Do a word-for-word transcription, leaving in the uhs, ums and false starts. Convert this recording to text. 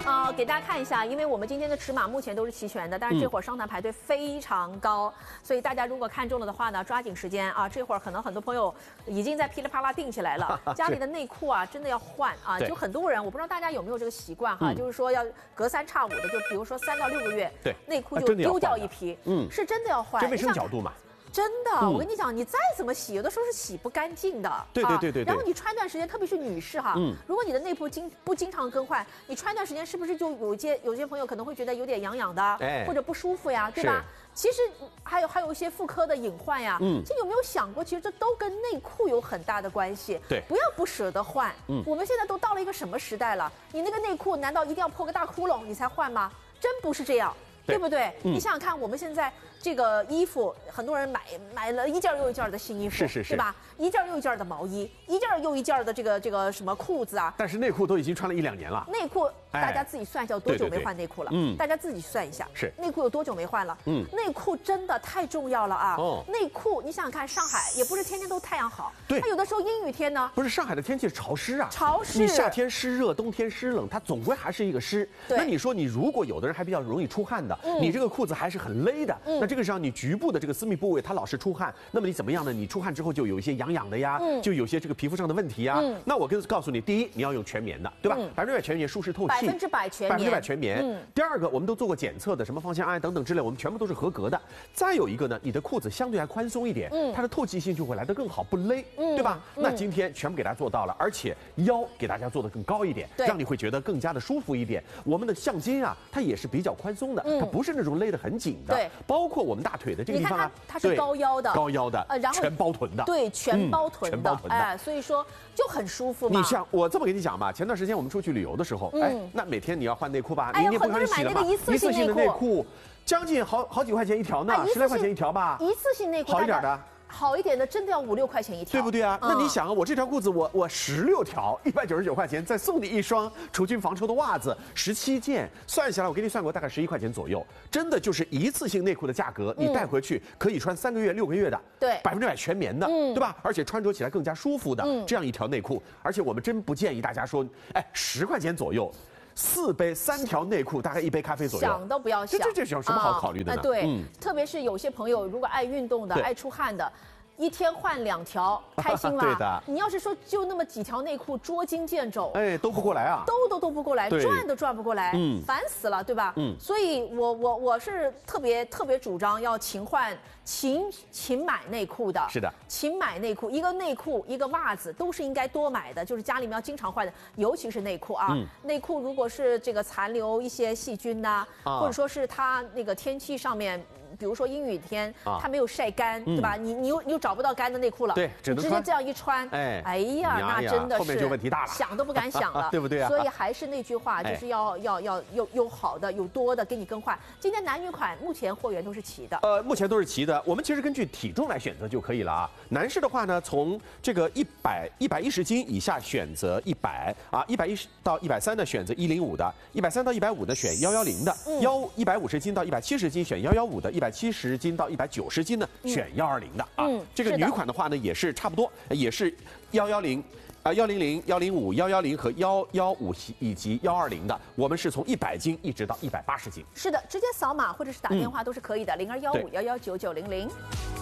呃，给大家看一下，因为我们今天的尺码目前都是齐全的，但是这会儿商谈排队非常高，嗯、所以大家如果看中了的话呢，抓紧时间啊！这会儿可能很多朋友已经在噼里啪啦订起来了，家里的内裤啊，真的要换啊！就很多人，我不知道大家有没有这个习惯哈，嗯、就是说要隔三差五的，就比如说三到六个月， 对， 内裤就丢掉一批，嗯，是真的要换， 这卫生角度嘛。 真的，嗯、我跟你讲，你再怎么洗，有的时候是洗不干净的。 对对对对。 然后你穿段时间，特别是女士哈，嗯、如果你的内裤经不经常更换，你穿段时间是不是就有些有些朋友可能会觉得有点痒痒的，哎、或者不舒服呀，对吧？其实还有还有一些妇科的隐患呀。嗯。这有没有想过，其实这都跟内裤有很大的关系。 对。 不要不舍得换。嗯。我们现在都到了一个什么时代了？你那个内裤难道一定要破个大窟窿你才换吗？真不是这样。对不对？嗯、你想想看，我们现在这个衣服，很多人买买了一件又一件的新衣服， 是是是， 对吧？一件又一件的毛衣，一件又一件的这个这个什么裤子啊。 但是内裤都已经穿了一两年了。 内裤大家自己算一下，有多久没换内裤了？嗯，大家自己算一下， 是内裤有多久没换了？嗯，内裤真的太重要了啊！哦，内裤你想想看，上海也不是天天都太阳好， 对， 它有的时候阴雨天呢。 不是上海的天气是潮湿啊， 潮湿。 你夏天湿热，冬天湿冷，它总归还是一个湿。 对。 那你说你如果有的人还比较容易出汗的，嗯、你这个裤子还是很勒的，嗯、那这个时候你局部的这个私密部位它老是出汗，那么你怎么样呢？你出汗之后就有一些痒痒的呀，嗯、就有些这个皮肤上的问题呀。嗯、那我跟告诉你，第一你要用全棉的，对吧？百分之百全棉，舒适透气， 百分之百全棉， 百分之百全棉。嗯、第二个，我们都做过检测的，什么芳香胺等等之类，我们全部都是合格的。再有一个呢，你的裤子相对还宽松一点，嗯、它的透气性就会来得更好，不勒，嗯、对吧？嗯、那今天全部给大家做到了，而且腰给大家做得更高一点，让你会觉得更加的舒服一点。我们的橡筋啊，它也是比较宽松的，嗯、它不是那种勒得很紧的。 对， 包括我们大腿的这个地方啊， 它是高腰的， 高腰的， 呃，然后全包臀的， 对，全包臀的， 全包臀的， 哎，所以说就很舒服嘛。 你像我这么跟你讲吧，前段时间我们出去旅游的时候，哎，那每天你要换内裤吧，明天不可能洗了吧？ 一次性的内裤，将近好好几块钱一条呢，十来块钱一条吧。 一次性内裤好一点的。 好一点的真的要五六块钱一条， 对不对啊？嗯、那你想啊，我这条裤子我我十六条，一百九十九块钱，再送你一双除菌防臭的袜子，十七件，算下来我给你算过，大概十一块钱左右，真的就是一次性内裤的价格，你带回去可以穿三个月、六个月的， 对， 百分之百全棉的，嗯、对吧？而且穿着起来更加舒服的、嗯、这样一条内裤，而且我们真不建议大家说，哎，十块钱左右。四杯三条内裤，大概一杯咖啡左右， 想都不要想。 这这这有什么好考虑的呢？ 啊、对，嗯、特别是有些朋友如果爱运动的、爱出汗的。一天换两条，开心吗？ 对的。 你要是说就那么几条内裤，捉襟见肘， 哎，兜不过来啊， 兜都兜不过来，转都转不过来，嗯，烦死了，对吧？嗯，所以我我我是特别特别主张要勤换、勤勤买内裤的。 是的， 勤买内裤，一个内裤一个袜子都是应该多买的，就是家里面要经常换的，尤其是内裤啊。嗯、内裤如果是这个残留一些细菌呐、啊，啊、或者说是它那个天气上面。比如说阴雨天，它没有晒干，对吧？你你又你又找不到干的内裤了， 对，只能直接这样一穿，哎，哎呀，那真的是后面就问题大了， 想都不敢想了， 对不对啊？ 所以还是那句话，就是要要要有有好的有多的给你更换。今天男女款目前货源都是齐的， 呃，目前都是齐的。我们其实根据体重来选择就可以了啊。男士的话呢，从这个一百一百一十斤以下选择一百啊，一百一十到一百三的选择一零五的，一百三到一百五的选幺幺零的，幺一百五十斤到一百七十斤选幺幺五的，一百七十斤到一百九十斤呢，选幺二零的啊。嗯、这个女款的话呢，也是差不多，也是幺幺零。啊，幺零零、幺零五、幺幺零和幺幺五以及幺二零的，我们是从一百斤一直到一百八十斤。 是的，直接扫码或者是打电话都是可以的，零二幺五幺幺九九零零。